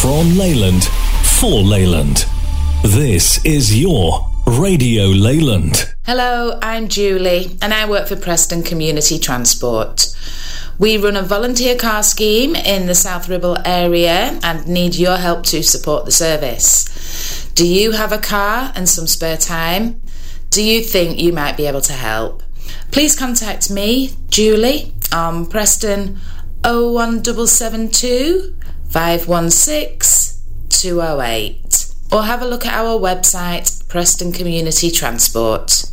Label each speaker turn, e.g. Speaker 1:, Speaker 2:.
Speaker 1: From Leyland, for Leyland. This is your Radio Leyland.
Speaker 2: Hello, I'm Julie and I work for Preston Community Transport. We run a volunteer car scheme in the South Ribble area and need your help to support the service. Do you have a car and some spare time? Do you think you might be able to help? Please contact me, Julie, on Preston 01772 516 208, or have a look at our website, Preston Community Transport.